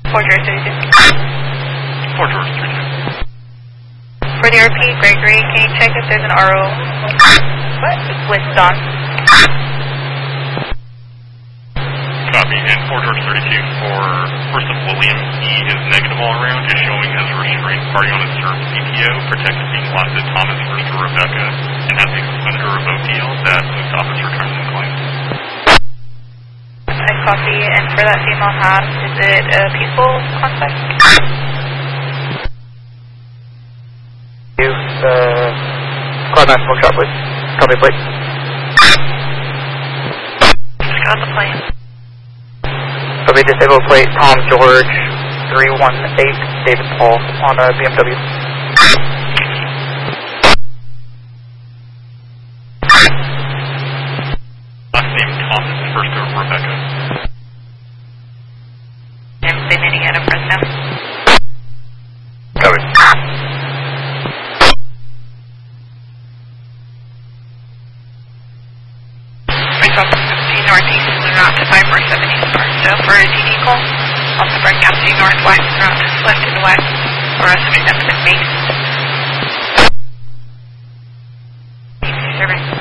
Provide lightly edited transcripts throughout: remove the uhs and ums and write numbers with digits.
4 George 32. 4 George 32. For the RP, Gregory, can you check if there's an RO with Don? Copy, and 4 George 32 for person William. He is negative all around, is showing as a restrained party on his served CPO, protected being lost at Thomas versus Rebecca, and has a suspended or revoked deal that post office returns and claims. I copy, and for that female half, is it a peaceful contact? Cloud 9 smoke shot, please. Copy, plate. Just got the plate. Copy, disabled plate, Tom George 318, David Paul on a BMW. Last name Thomas, first to Rebecca. And been any out of Fresno? Copy. Northeast, route to 5470 north. So for a DD call, also broadcast to northwest, route left to the west, for us to step to the base. Service.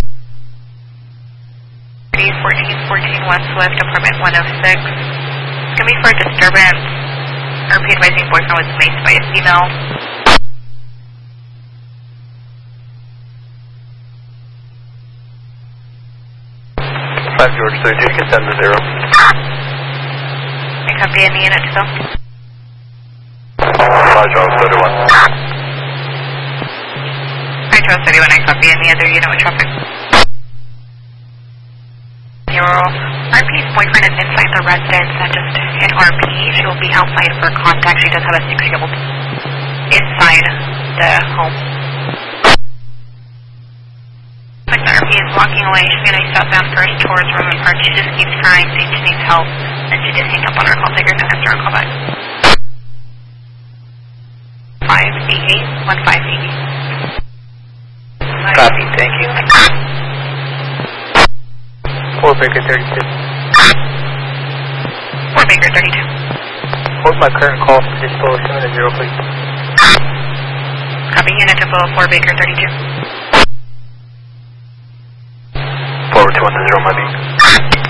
1414 West Swift, apartment 106. It's going to be for a disturbance. RP advising boyfriend was maced by a female. 5 George 32, you can send the 0. I copy any unit to go. 5 Charles 31. 5 Charles 31, I copy any other unit with traffic. 0. RP's boyfriend is inside the residence and just hit RP. She will be outside for contact. She does have a 6-year-old inside the home. Like the RP is walking away. She's going to be sat down first towards room and park. She just keeps crying, saying she needs help. And she did hang up on her call taker to answer her call back. 588-1580. Copy, thank you. 4 Baker 32. 4 Baker 32. Hold my current call for dispo 7-0, please. Copy, unit to 4 Baker 32. Forward to 1-0, my beat.